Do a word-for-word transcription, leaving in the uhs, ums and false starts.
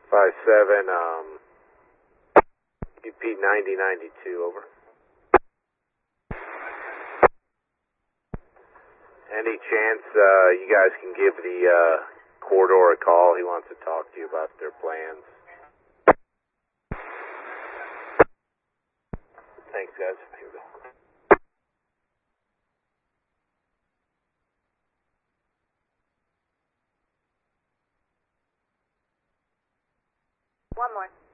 five seven, um, U P ninety ninety-two, over. Any chance uh, you guys can give the uh, corridor a call? He wants to talk to you about their plans. Thanks, guys. Here we go. One more.